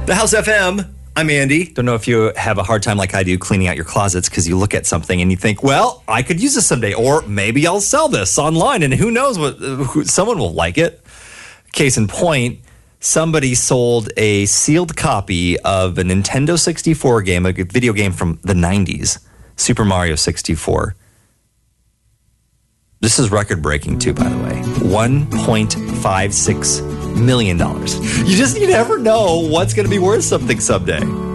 The House FM. I'm Andy. Don't know if you have a hard time like I do cleaning out your closets because you look at something and you think, well, I could use this someday, or maybe I'll sell this online and who knows someone will like it. Case in point, somebody sold a sealed copy of a Nintendo 64 game, a video game from the 90s, Super Mario 64. This is record breaking too, by the way. $1.56 million. You never know what's going to be worth something someday.